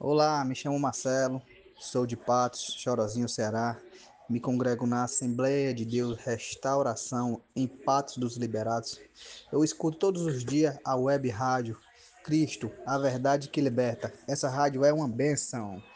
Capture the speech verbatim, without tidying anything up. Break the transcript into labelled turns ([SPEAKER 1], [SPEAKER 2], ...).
[SPEAKER 1] Olá, me chamo Marcelo, sou de Patos, Chorozinho, Ceará. Me congrego na Assembleia de Deus Restauração em Patos dos Liberados. Eu escuto todos os dias a web rádio Cristo, a verdade que liberta. Essa rádio é uma benção.